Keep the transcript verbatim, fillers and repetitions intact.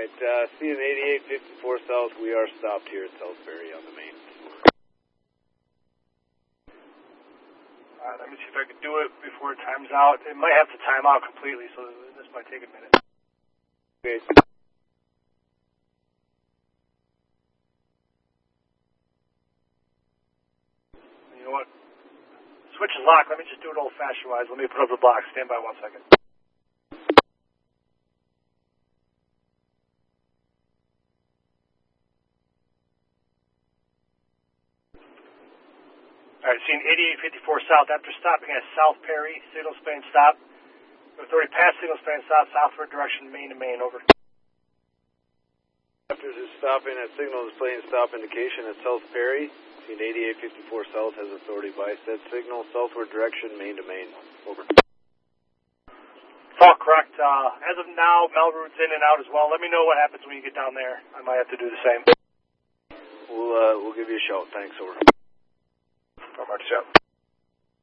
Alright, uh, C N eighty-eight fifty-four South, we are stopped here at Southbury on the main. Alright, let me see if I can do it before it times out. It might have to time out completely, so this might take a minute. Okay. You know what? Switch is locked. Let me just do it old-fashioned wise. Let me put up the block. Stand by one second. Alright, scene eighty-eight fifty-four South. After stopping at South Perry, signal span stop. Authority past signal span stop, southward direction, main to main, over. After this stopping at signal displaying stop indication at South Perry, scene eighty-eight fifty-four South has authority by said signal, southward direction, main to main, over. It's all correct. Uh, as of now, Melroot's in and out as well. Let me know what happens when you get down there. I might have to do the same. We'll, uh, we'll give you a shout. Thanks, over. Not much, yeah.